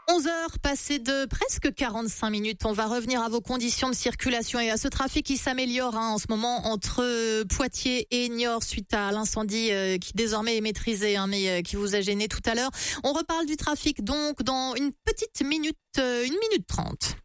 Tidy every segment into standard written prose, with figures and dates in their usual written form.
11h passées de presque 45 minutes. On va revenir à vos conditions de circulation et à ce trafic qui s'améliore en ce moment entre Poitiers et Niort suite à l'incendie qui désormais est maîtrisé, mais qui vous a gêné tout à l'heure. On reparle du trafic donc dans une petite minute, 1 minute 30.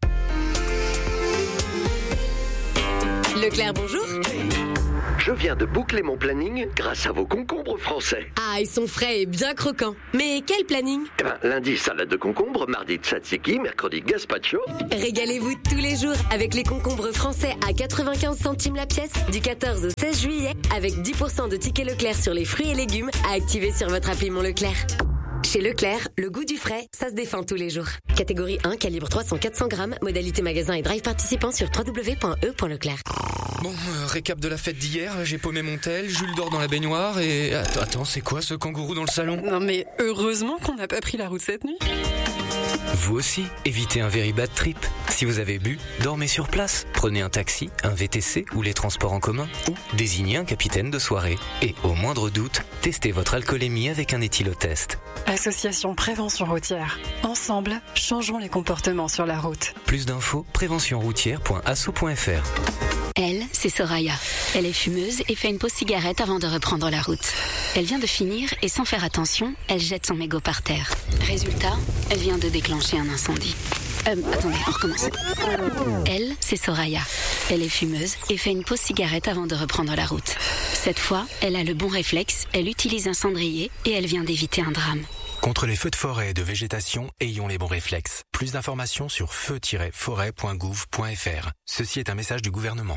Leclerc, bonjour. Je viens de boucler mon planning grâce à vos concombres français. Ah, ils sont frais et bien croquants. Mais quel planning ? Lundi, salade de concombre, mardi, tzatziki, mercredi, gazpacho. Régalez-vous tous les jours avec les concombres français à 95 centimes la pièce du 14 au 16 juillet avec 10% de tickets Leclerc sur les fruits et légumes à activer sur votre appli Mon Leclerc. Chez Leclerc, le goût du frais, ça se défend tous les jours. Catégorie 1, calibre 300-400 grammes, modalité magasin et drive participant sur www.e.leclerc. Bon, récap de la fête d'hier, j'ai paumé mon tel, Jules dort dans la baignoire et... Attends, c'est quoi ce kangourou dans le salon ? Non mais heureusement qu'on n'a pas pris la route cette nuit. Vous aussi, évitez un very bad trip. Si vous avez bu, dormez sur place. Prenez un taxi, un VTC ou les transports en commun. Ou désignez un capitaine de soirée. Et au moindre doute, testez votre alcoolémie avec un éthylotest. Association Prévention Routière. Ensemble, changeons les comportements sur la route. Plus d'infos, préventionroutière.asso.fr. Elle, c'est Soraya. Elle est fumeuse et fait une pause cigarette avant de reprendre la route. Elle vient de finir et sans faire attention, elle jette son mégot par terre. Résultat, elle vient de déclencher un incendie. Attendez, on recommence. Elle, c'est Soraya. Elle est fumeuse et fait une pause cigarette avant de reprendre la route. Cette fois, elle a le bon réflexe, elle utilise un cendrier et elle vient d'éviter un drame. Contre les feux de forêt et de végétation, ayons les bons réflexes. Plus d'informations sur feu-forêt.gouv.fr. Ceci est un message du gouvernement.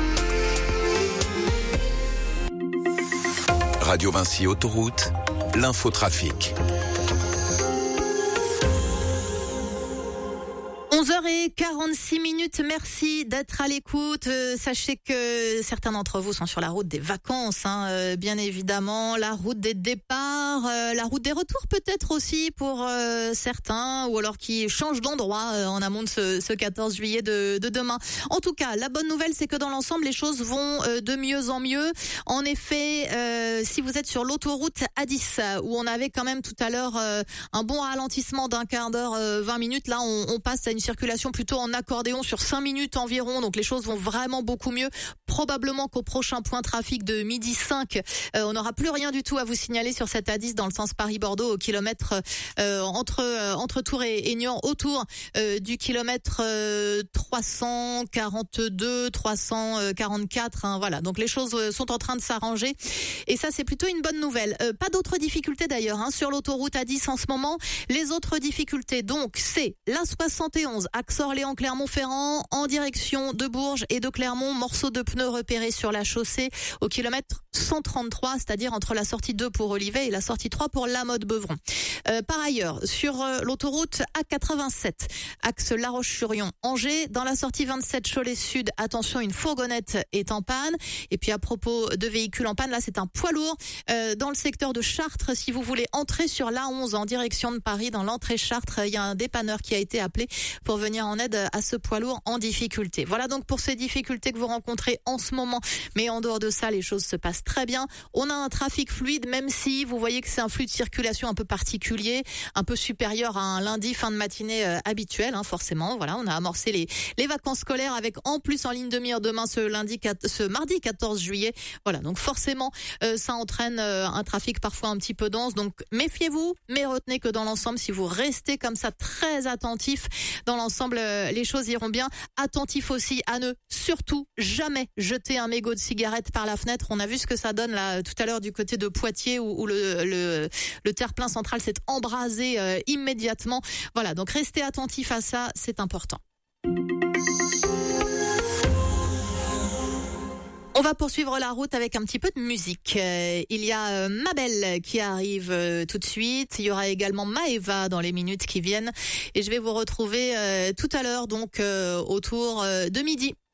Radio Vinci Autoroute, l'infotrafic. 11h46, merci d'être à l'écoute. Sachez que certains d'entre vous sont sur la route des vacances, bien évidemment, la route des départs, la route des retours peut-être aussi pour certains, ou alors qui changent d'endroit en amont de ce 14 juillet de demain. En tout cas, la bonne nouvelle, c'est que dans l'ensemble, les choses vont de mieux en mieux. En effet, si vous êtes sur l'autoroute A10, où on avait quand même tout à l'heure un bon ralentissement d'un quart d'heure, 20 minutes, là on passe à une circulation plutôt en accordéon sur 5 minutes environ, donc les choses vont vraiment beaucoup mieux. Probablement qu'au prochain point trafic de midi 5, on n'aura plus rien du tout à vous signaler sur cette A10 dans le sens Paris-Bordeaux au kilomètre entre Tours et Niort, autour du kilomètre 342, 344, voilà. Donc les choses sont en train de s'arranger et ça c'est plutôt une bonne nouvelle. Pas d'autres difficultés d'ailleurs sur l'autoroute A10 en ce moment. Les autres difficultés donc c'est la 71 axe Orléans-Clermont-Ferrand en direction de Bourges et de Clermont, morceau de pneus repéré sur la chaussée au kilomètre 133, c'est-à-dire entre la sortie 2 pour Olivet et la sortie 3 pour La Motte-Beuvron. Par ailleurs, sur l'autoroute A87, axe La Roche-sur-Yon-Angers, dans la sortie 27 Cholet-Sud, attention, une fourgonnette est en panne. Et puis à propos de véhicules en panne, là c'est un poids lourd dans le secteur de Chartres. Si vous voulez entrer sur l'A11 en direction de Paris, dans l'entrée Chartres, il y a un dépanneur qui a été appelé pour venir en aide à ce poids lourd en difficulté. Voilà donc pour ces difficultés que vous rencontrez en ce moment. Mais en dehors de ça, les choses se passent très bien. On a un trafic fluide, même si vous voyez que c'est un flux de circulation un peu particulier, un peu supérieur à un lundi fin de matinée habituel, forcément. Voilà, on a amorcé les vacances scolaires avec en plus en ligne de mire demain ce mardi 14 juillet. Voilà, donc forcément ça entraîne un trafic parfois un petit peu dense. Donc méfiez-vous, mais retenez que dans l'ensemble, si vous restez comme ça très attentif, dans l'ensemble, les choses iront bien. Attentif aussi à ne surtout jamais jeter un mégot de cigarette par la fenêtre. On a vu ce que ça donne là tout à l'heure du côté de Poitiers où le terre-plein central s'est embrasé immédiatement. Voilà, donc restez attentif à ça, c'est important. On va poursuivre la route avec un petit peu de musique. Il y a Mabel qui arrive tout de suite. Il y aura également Maeva dans les minutes qui viennent. Et je vais vous retrouver tout à l'heure, donc autour de midi.